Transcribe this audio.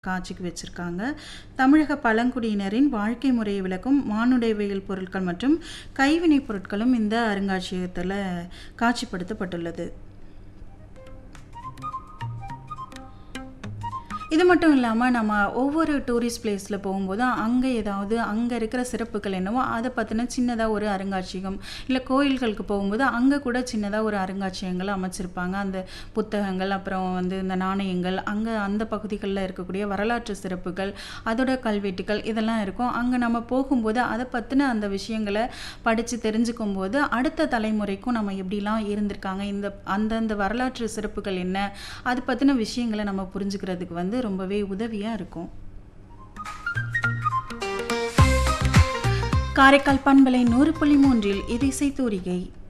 காட்சிக்கு வச்சிருக்காங்க. தமிழக பழங்குடியினரின் வாழ்க்கை முறையை விளக்கும் மானுடவியல் பொருட்கள் மற்றும் கைவினைப் பொருட்களும் இந்த அருங்காட்சியகத்தில் காட்சிப்படுத்தப்பட்டுள்ளது. இது மட்டும் இல்லாமல் நம்ம ஒவ்வொரு டூரிஸ்ட் பிளேஸில் போகும்போது அங்கே இருக்கிற சிறப்புகள் என்னவோ அதை பற்றின சின்னதாக ஒரு அருங்காட்சியகம், இல்லை கோயில்களுக்கு போகும்போது அங்கே கூட சின்னதாக ஒரு அருங்காட்சியகங்கள் அமைச்சிருப்பாங்க. அந்த புத்தகங்கள், அப்புறம் இந்த நாணயங்கள், அங்கே அந்த பகுதிகளில் இருக்கக்கூடிய வரலாற்று சிறப்புகள், அதோட கல்வெட்டுகள் இதெல்லாம் இருக்கும். அங்கே நம்ம போகும்போது அதை பற்றின அந்த விஷயங்களை படித்து தெரிஞ்சுக்கும் போது அடுத்த தலைமுறைக்கும் நம்ம எப்படிலாம் இருந்திருக்காங்க, அந்தந்த வரலாற்று சிறப்புகள் என்ன, அதை பற்றின விஷயங்களை நம்ம புரிஞ்சுக்கிறதுக்கு ரொம்பவே உதவியாக இருக்கும். காரைக்கால் பண்பலை 100.3 இது இசை தூரிகை.